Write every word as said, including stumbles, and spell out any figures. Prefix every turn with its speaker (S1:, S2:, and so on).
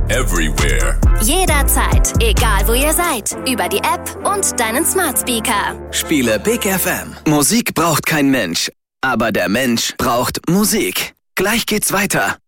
S1: everywhere.
S2: Jederzeit, egal wo ihr seid. Über die App und deinen Smart Speaker.
S3: Spiele Big F M. Musik braucht kein Mensch, aber der Mensch braucht Musik. Gleich geht's weiter.